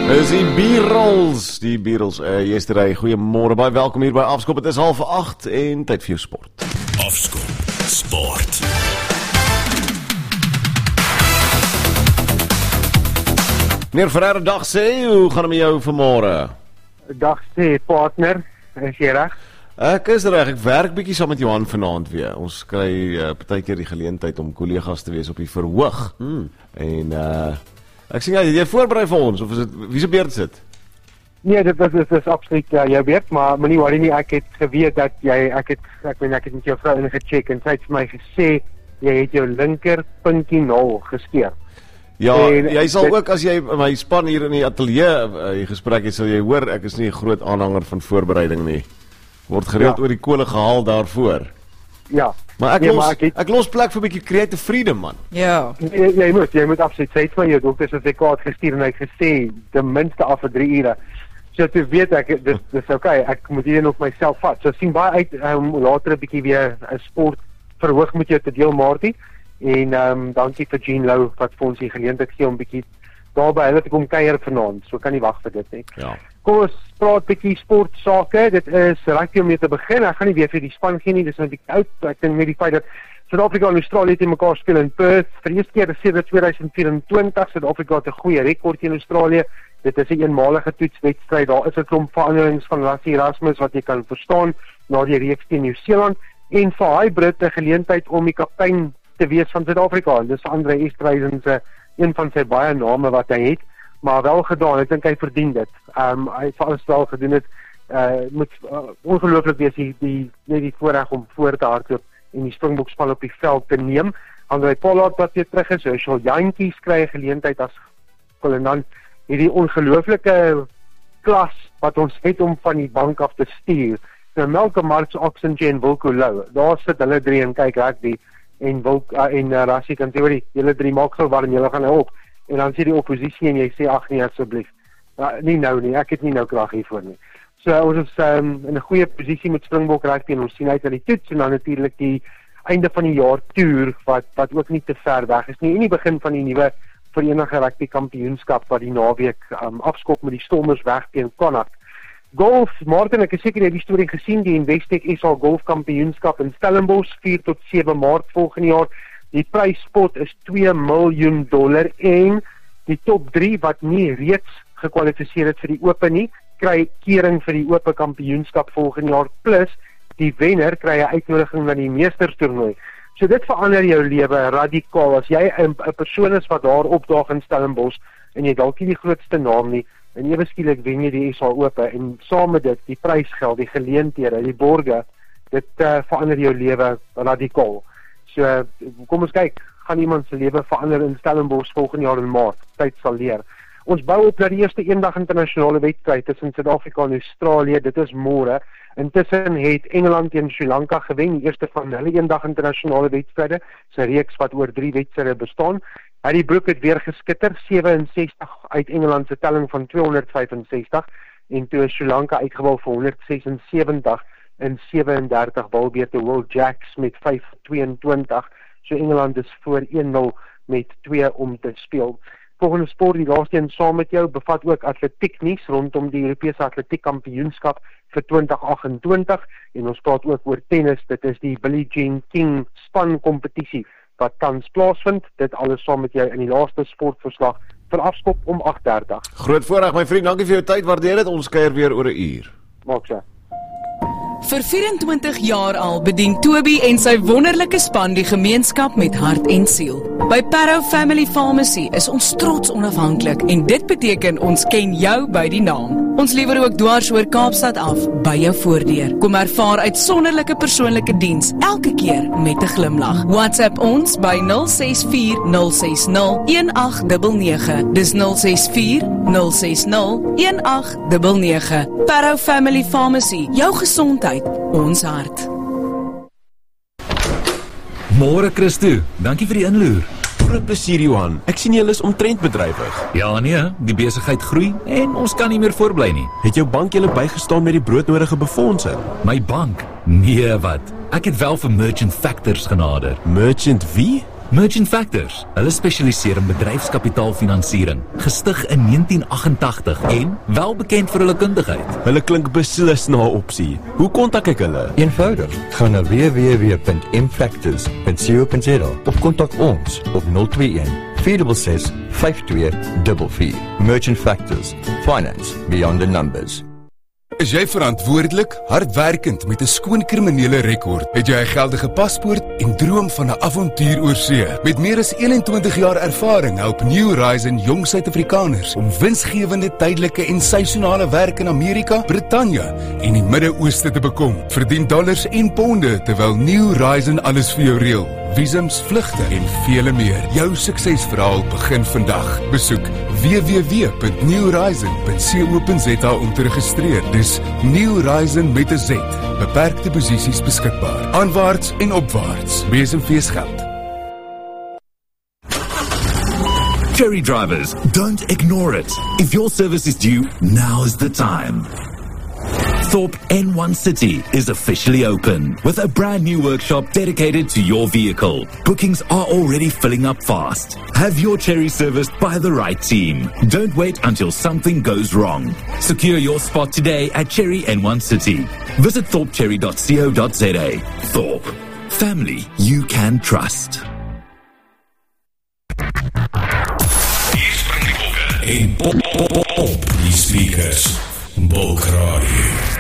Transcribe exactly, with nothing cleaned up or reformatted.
Dis die Beatles, die Beatles, uh, yesterday, goeiemôre, baie welkom hier by Afskop, het is half acht en tyd vir jou sport. Afskop, sport. Meneer Ferreira, dag sê, hoe gaan het met jou vanmôre? Dag sê, partner, is jy reg? Ek is reg, ek werk bietjie saam met Johan vanaand weer. Ons kry uh, partykeer die geleentheid om kollegas te wees op die verhoog. Hmm. En uh ek sê, ja, jy voorberei vir ons, of is dit, wie se beurt sit? Nee, dit is, dit is absoluut uh, jou beurt, maar moenie worry nie, ek het geweet dat jy, ek het, ek weet, ek het met jou vrou ingecheck, en sy het vir my gesê, jy het jou linker pinkie nul gesteer. Ja, en, jy sal dit, ook, as jy my span hier in die atelier uh, gesprek het, sal jy hoor, ek is nie 'n groot aanhanger van voorbereiding nie. Word gereeld ja. oor die kole gehaal daarvoor. Ja. Maar ek, nee, los, maar ek, het, ek los plek vir 'n bietjie creative freedom, man. Ja. Jy, jy moet, jy moet absoluut, sy het van jou dokter sertifikaat gestuur en hy het gesê, ten minste af vir drie ure. So te weet ek, dit, dit is okay, ek moet hier nog myself vat. So sien baie uit, um, later 'n bietjie weer 'n sport verhoog met jou te deel, Martie. En um, dankie vir Jean Lou, wat vir ons die geleentheid gee om bietjie daar by hulle te kom kuier vanaand. So kan nie wag vir dit nie. Ja. Kom ons praat bietjie sportsake. Dit is rugby om mee te begin. Ek gaan nie weer vir die span gee nie. Dis 'n bietjie oud. Ek dink met die feit dat Suid-Afrika en Australië teen mekaar speel in Perth vir die eerste keer sedert tweeduisend vyf-en-twintig. Suid-Afrika het 'n goeie rekord teen Australië. Dit is 'n eenmalige toetswedstryd. Daar is 'n klomp veranderings van Rassie Erasmus wat jy kan verstaan na die reeks teen Nieu-Seeland, en vir hy Brit 'n geleentheid om die kaptein te wees van Suid-Afrika. Dis Andre Esterhuizen se een van sy baie name wat hy het, maar wel gedaan. Ek dink hy verdien dit. Ehm um, hy het alles wel gedoen het. Uh moet uh, ongelooflik wees die die net die voorreg om voor te hardloop en die Springbokspan op die veld te neem. Andre Pollard wat weer terug is, Herschel Jantjies kry 'n geleentheid as kolonant. Hierdie ongelooflike klas wat ons het om van die bank af te stuur. Nou Malcolm Marx, Oxenje en Wilco Lou. Daar sit hulle drie en kyk rugby. En Wilk uh, en uh, Rassie kan sê, die julle drie maak so warm, julle gaan nou op. En dan sê die oppositie en jy sê, ag nee, asseblief. Uh, nie nou nie, ek het nie nou krag hiervoor nie. So ons is um, in 'n goeie posisie met Springbok rugby en ons sien uit na die toets en dan natuurlik die einde van die jaar toer wat wat ook nie te ver weg is nie. En die begin van die nuwe Verenigde Rugby Kampioenskap wat die naweek um, afskop met die Stormers weg teen Connacht. Golf, Martin, ek is seker jy het die storie gesien, die Investec S A Golf Kampioenskap in Stellenbosch, vier tot sewe Maart volgende jaar. Die pryspot is twee miljoen dollar en die top drie wat nie reeds gekwalifiseer het vir die Ope nie, kry kering vir die Ope Kampioenskap volgende jaar, plus die wenner kry 'n uitnodiging na die Meesterstoernooi. So dit verander jou lewe radikaal. As jy 'n persoon is wat daar opdaag in Stellenbosch en jy dalk nie die grootste naam nie, en ewe skielik wen jy die S A Ope en saam met dit die prysgeld, die geleenthede, die borge, dit uh, verander jou lewe radikaal. So uh, kom ons kyk, gaan iemand se lewe verander in Stellenbosch volgende jaar in Maart? Tyd sal leer. Ons bou op na die eerste eendag internasionale wedstryd tussen Suid-Afrika en Australië. Dit is môre. Intussen het Engeland teen Sri Lanka gewen, die eerste van hulle eendag internasionale wedstryde, 'n reeks wat oor drie wedstryde bestaan. Harry Brook het weer geskitter, sewe en sestig uit Engeland se telling van tweehonderd vyf en sestig en toe Sri Lanka uitgeval vir honderd ses en sewentig in sewe en dertig balbeurte. Will Jacks met vyf twee en twintig. So Engeland is voor een nul met twee om te speel. Volgende sport, die laaste een saam met jou, bevat ook atletiek nuus rondom die Europese Atletiek Kampioenskap vir twintig agt en twintig en ons praat ook oor tennis. Dit is die Billie Jean King span kompetisie wat tans plaasvind. Dit alles saam met jou in die laaste sportverslag vir Afskop om agt dertig. Groot voorreg my vriend, dankie vir jou tyd, waardeer dit. Ons kuier weer oor 'n uur. Maak so. Vir vyf-en-twintig jaar al bedien Toby en sy wonderlike span die gemeenskap met hart en siel. By Parow Family Pharmacy is ons trots onafhanklik en dit beteken ons ken jou by die naam. Ons lewer ook dwars oor Kaapstad af by jou voordeur. Kom ervaar uitsonderlike persoonlike diens elke keer met 'n glimlag. WhatsApp ons by nul ses vier nul ses nul een agt nege nege. Dis nul ses vier nul ses nul een agt nege nege. Parow Family Pharmacy, jou gesondheid, ons hart. Môre Christo, dankie vir die inloer. Groot plesier Johan, ek sien julle is omtrent bedrywig. Ja nee, die besigheid groei en ons kan nie meer voorbly nie. Het jou bank julle bygestaan met die broodnodige befondsing? My bank? Nee wat, ek het wel vir Merchant Factors genader. Merchant wie? Merchant Factors, hulle spesialiseer in bedryfskapitaalfinansiering, gestig in negentien agt-ag en wel bekend vir hulle kundigheid. Hulle klink beslis na 'n opsie. Hoe kontak ek hulle? Eenvoudig, gaan na w w w punt m factors punt co punt za of kontak ons op nul twee een vier ses ses vyf twee vier vier. Merchant Factors, finance beyond the numbers. Is jy verantwoordelik, hardwerkend met 'n skoon kriminele rekord? Het jy 'n geldige paspoort en droom van 'n avontuur oor see? Met meer as eenentwintig jaar ervaring help New Horizon jong Suid-Afrikaners om winsgewende tydelike en seisonale werk in Amerika, Brittanje en die Midde-Ooste te bekom. Verdien dollars en ponde terwyl New Horizon alles vir jou reël. Visums, vlugte en vele meer. Jou suksesverhaal begin vandag. Besoek w w w punt new horizon punt co punt za om te registreer. Dis New Horizon met 'n Z. Beperkte posisies beskikbaar. Aanwaarts en opwaarts. Besemfees geld. Cherry drivers, don't ignore it. If your service is due, now is the time. Thorpe N one City is officially open with a brand new workshop dedicated to your vehicle. Bookings are already filling up fast. Have your Cherry serviced by the right team. Don't wait until something goes wrong. Secure your spot today at Cherry N one City. Visit thorpe cherry dot co dot za. Thorpe. Family you can trust. Hier spring die bokke en pop, pop, pop, op die speakers. Bulk Radio.